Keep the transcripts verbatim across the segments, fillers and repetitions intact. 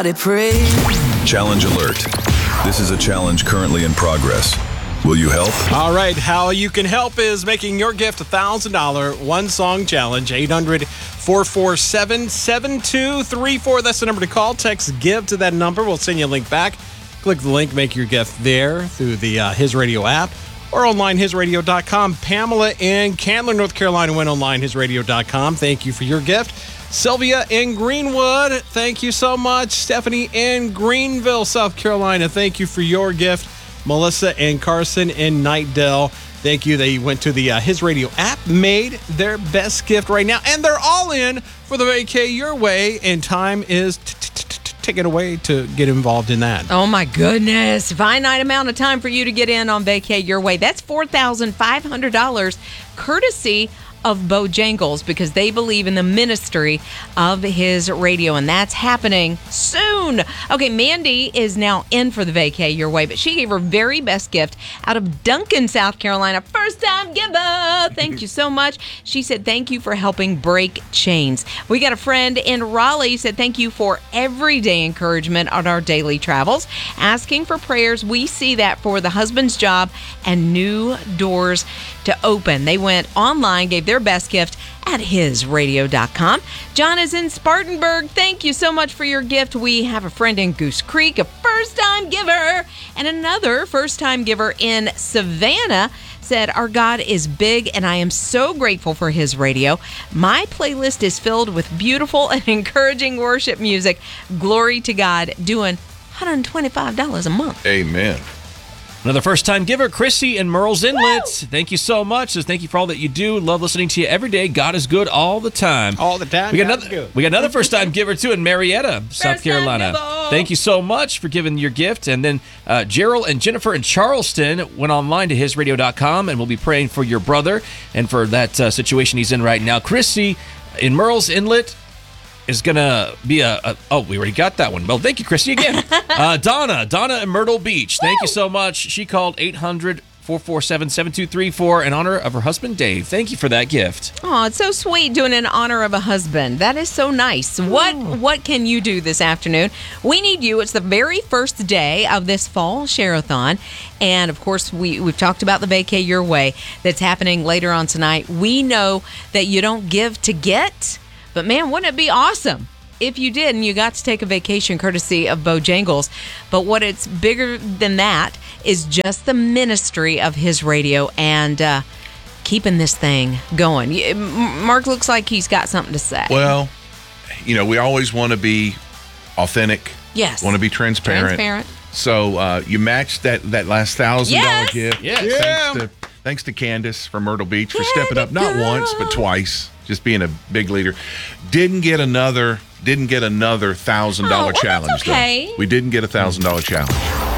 Challenge alert. This is a challenge currently in progress. Will you help? All right, how you can help is making your gift a one thousand dollars one-song challenge. eight hundred, four four seven, seven two three four. That's the number to call. Text GIVE to that number. We'll send you a link back. Click the link, make your gift there through the uh, His Radio app or online, his radio dot com. Pamela in Candler, North Carolina, went online, his radio dot com. Thank you for your gift. Sylvia in Greenwood, thank you so much. Stephanie in Greenville, South Carolina, thank you for your gift. Melissa and Carson in Nightdale, thank you. They went to the uh, His Radio app, made their best gift right now, and they're all in for the Vacay Your Way, and time is ticking away to get involved in that. Oh, my goodness. Finite amount of time for you to get in on Vacay Your Way. That's four thousand five hundred dollars courtesy of Bojangles, because they believe in the ministry of His Radio, and that's happening soon. Okay, Mandy is now in for the Vacay Your Way, but she gave her very best gift out of Duncan, South Carolina. First time giver. Thank you so much. She said, thank you for helping break chains. We got a friend in Raleigh said, thank you for everyday encouragement on our daily travels. Asking for prayers. We see that for the husband's job and new doors to open. They went online, gave their best gift at his radio dot com. John is in Spartanburg. Thank you so much for your gift. We have a friend in Goose Creek, a first-time giver, and another first-time giver in Savannah said, our God is big, and I am so grateful for His Radio. My playlist is filled with beautiful and encouraging worship music. Glory to God, doing one hundred twenty-five dollars a month. Amen. Another first-time giver, Chrissy in Merle's Inlet. Woo! Thank you so much. Says thank you for all that you do. Love listening to you every day. God is good all the time. All the time. We got God is another. good. We got another first-time giver too in Marietta, South First-time Carolina. giver. Thank you so much for giving your gift. And then uh, Gerald and Jennifer in Charleston went online to his radio dot com, and we'll be praying for your brother and for that uh, situation he's in right now. Chrissy in Merle's Inlet is going to be a, a... Oh, we already got that one. Well, thank you, Christy, again. uh, Donna. Donna in Myrtle Beach. Thank Woo! you so much. She called eight hundred, four four seven, seven two three four in honor of her husband, Dave. Thank you for that gift. Oh, it's so sweet doing it in honor of a husband. That is so nice. What what can you do this afternoon? We need you. It's the very first day of this fall share-a-thon. And, of course, we, we've talked about the Vacay Your Way that's happening later on tonight. We know that you don't give to get, but, man, wouldn't it be awesome if you did and you got to take a vacation courtesy of Bojangles? But what it's bigger than that is just the ministry of His Radio and uh, keeping this thing going. Mark looks like he's got something to say. Well, you know, we always want to be authentic. Yes. Want to be transparent. Transparent. So uh, you matched that, that last one thousand dollars Yes. gift. Yes. Thanks to, thanks to Candace from Myrtle Beach for stepping up, not girl. once, but twice, just being a big leader. Didn't get another didn't get another one thousand dollars Oh, well, challenge, that's okay. though. We didn't get a one thousand dollars challenge.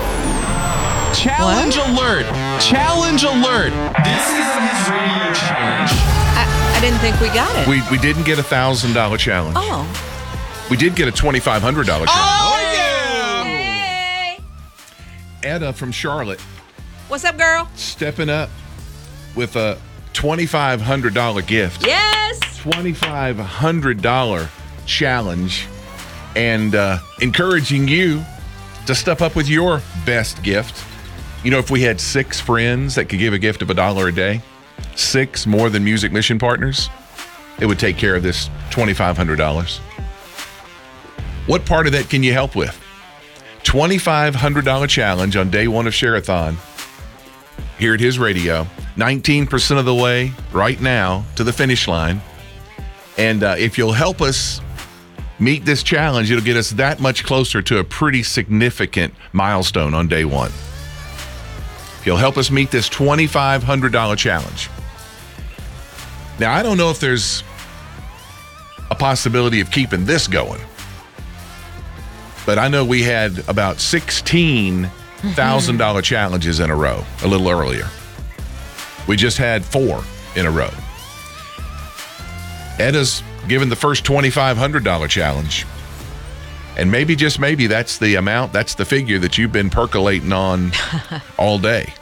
Challenge alert! Challenge alert! This is His Radio Challenge. I, I didn't think we got it. We we didn't get a one thousand dollars challenge. oh. We did get a twenty-five hundred dollars challenge. Oh, yeah! Hey. Etta from Charlotte What's up, girl? stepping up with a twenty-five hundred dollars gift. Yes. twenty-five hundred dollars challenge, and uh, encouraging you to step up with your best gift. You know, if we had six friends that could give a gift of a dollar a day, six more than Music Mission Partners, it would take care of this twenty-five hundred dollars. What part of that can you help with? twenty-five hundred dollars challenge on day one of Share-a-thon here at His Radio. nineteen percent of the way right now to the finish line. And uh, if you'll help us meet this challenge, it'll get us that much closer to a pretty significant milestone on day one. If you'll help us meet this twenty-five hundred dollars challenge. Now, I don't know if there's a possibility of keeping this going, but I know we had about sixteen thousand dollars challenges in a row a little earlier. We just had four in a row. Etta's given the first twenty-five hundred dollars challenge. And maybe, just maybe, that's the amount, that's the figure that you've been percolating on all day.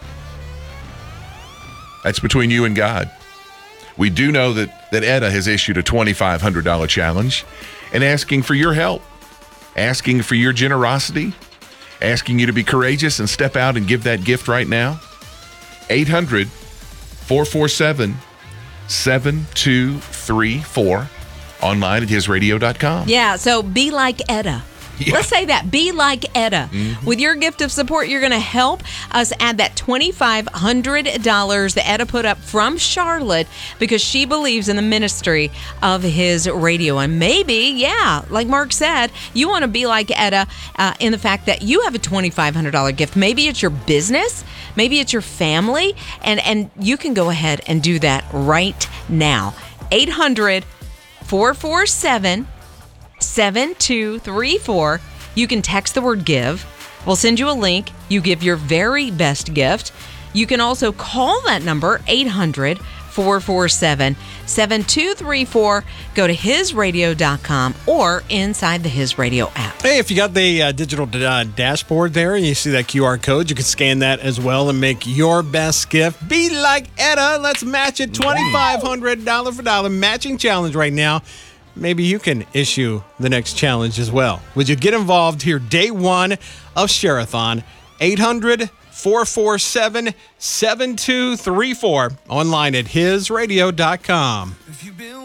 That's between you and God. We do know that, that Etta has issued a twenty-five hundred dollars challenge and asking for your help. asking for your generosity, asking you to be courageous and step out and give that gift right now. eight hundred, four four seven, seven two three four. Online at his radio dot com. Yeah, so be like Etta. Yeah. Let's say that. Be like Etta. Mm-hmm. With your gift of support, you're going to help us add that twenty-five hundred dollars that Etta put up from Charlotte because she believes in the ministry of his radio. And maybe, yeah, like Mark said, you want to be like Etta uh, in the fact that you have a twenty-five hundred dollars gift. Maybe it's your business. Maybe it's your family. And, and you can go ahead and do that right now. eight hundred, four four seven, seven two three four. You can text the word give. We'll send you a link. You give your very best gift. You can also call that number, eight hundred, four four seven, seven two three four. Go to his radio dot com or inside the His Radio app. Hey, if you got the uh, digital uh, dashboard there and you see that Q R code, you can scan that as well and make your best gift. Be like Etta. Let's match it twenty-five hundred dollars for dollar matching challenge right now. Maybe you can issue the next challenge as well. Would you get involved here day one of Share-a-thon? eight hundred, four four seven, seven two three four. Online at his radio dot com.